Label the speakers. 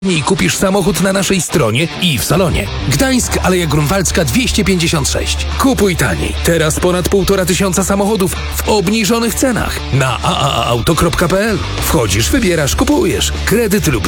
Speaker 1: I kupisz samochód na naszej stronie i w salonie. Gdańsk, Aleja Grunwaldzka 256. Kupuj taniej. Teraz ponad 1500 samochodów w obniżonych cenach. Na aaauto.pl. Wchodzisz, wybierasz, kupujesz. Kredyt lub